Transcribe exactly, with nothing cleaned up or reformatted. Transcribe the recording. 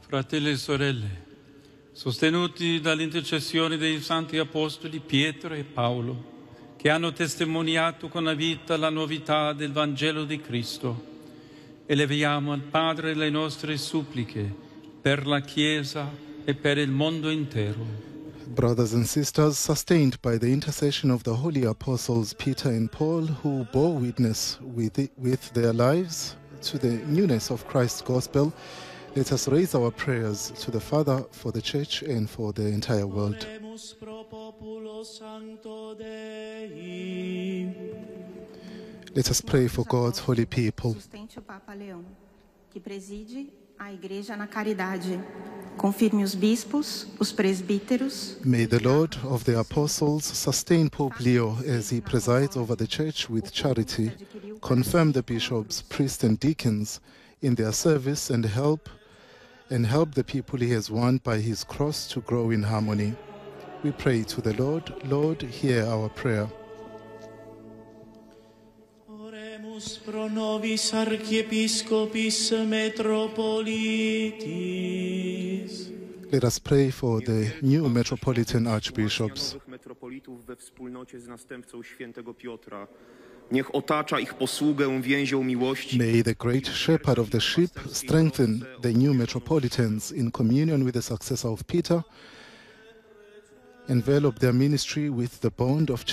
Fratelli e sorelle, sostenuti dall'intercessione dei santi apostoli Pietro e Paolo, che hanno testimoniato con la vita la novità del Vangelo di Cristo, eleviamo al Padre le nostre suppliche per la Chiesa e per il mondo intero. Brothers and sisters, sustained by the intercession of the holy apostles Peter and Paul, who bore witness with, it, with their lives to the newness of Christ's gospel, let us raise our prayers to the Father for the Church and for the entire world. Let us pray for God's holy people. Sustente o Papa Leão, que preside a Igreja na caridade. Confirme os bispos, os presbíteros. May the Lord of the Apostles sustain Pope Leo as he presides over the Church with charity, confirm the bishops, priests and deacons in their service and help and help the people he has won by his cross to grow in harmony. We pray to the Lord. Lord, hear our prayer. Oremus pro nobis archiepiscopis metropolitis. Let us pray for the new metropolitan archbishops. Metropolitów we wspólnocie z następcą świętego Piotra. Niech otacza ich posługę więzią miłości. May the great shepherd of the sheep strengthen the new metropolitans in communion with the successor of Peter, envelop their ministry with the bond of